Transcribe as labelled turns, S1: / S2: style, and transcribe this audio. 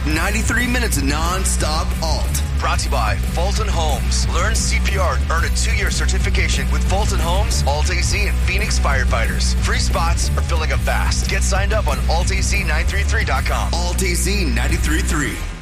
S1: 93 minutes of non-stop alt.
S2: Brought to you by Fulton Homes. Learn CPR and earn a 2-year certification with Fulton Homes, Alt-AZ, and Phoenix Firefighters. Free spots are filling up fast. Get signed up on altaz933.com.
S1: Alt-AZ 93.3.